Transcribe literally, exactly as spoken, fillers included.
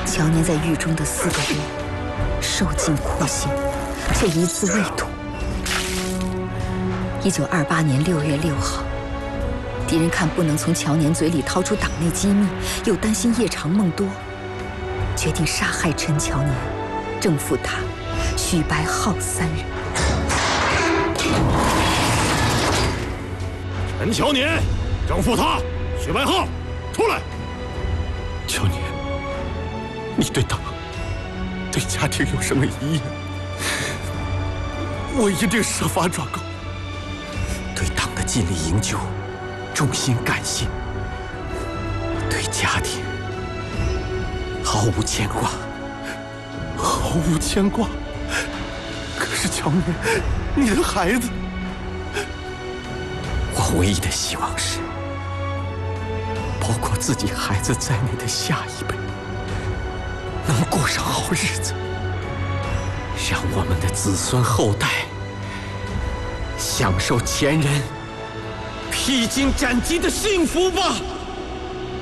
乔年在狱中的四个月，受尽酷刑，却一字未吐。一九二八年六月六号，敌人看不能从乔年嘴里掏出党内机密，又担心夜长梦多，决定杀害陈乔年，正负他、许白浩三人。 陈乔年、正负他、许白浩，出来！ 乔年，你对党、对家庭有什么遗言？我一定设法转告。对党的尽力营救，衷心感谢；对家庭毫无牵挂，毫无牵挂。可是乔年，你的孩子，我唯一的希望是，包括自己孩子在内的下一辈能过上好日子，让我们的子孙后代享受前人披荆斩棘的幸福吧。